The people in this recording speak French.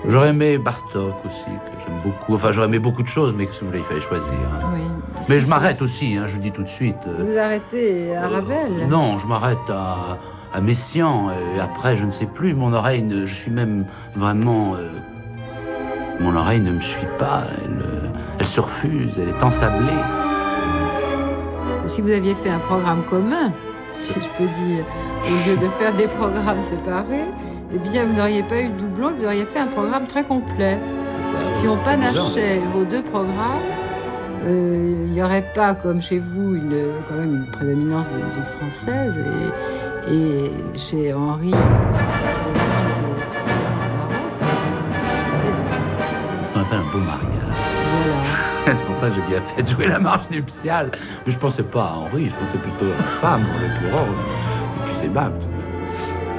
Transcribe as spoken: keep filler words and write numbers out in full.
J'aurais aimé Bartók aussi, que j'aime beaucoup. Enfin, j'aurais aimé beaucoup de choses, mais que si vous voulez, il fallait choisir. Hein. Oui. Mais je m'arrête aussi, hein, je vous dis tout de suite. Vous euh, arrêtez à Ravel euh, Non, je m'arrête à, à Messiaen. Et après, je ne sais plus. Mon oreille, ne, je suis même vraiment... Euh, mon oreille ne me suit pas. Elle, elle se refuse, elle est ensablée. Si vous aviez fait un programme commun, si je peux dire, au lieu de faire des programmes séparés, eh bien, vous n'auriez pas eu de doublon, vous auriez fait un programme très complet. Ça, si on panachait vos deux programmes, euh, il n'y aurait pas, comme chez vous, une, quand même une prédominance de musique française. Et, et chez Henri, c'est ce qu'on appelle un beau mariage. Voilà. C'est pour ça que j'ai bien fait de jouer la marche nuptiale. Mais je ne pensais pas à Henri, je pensais plutôt à la femme, en l'occurrence. Et puis c'est bague.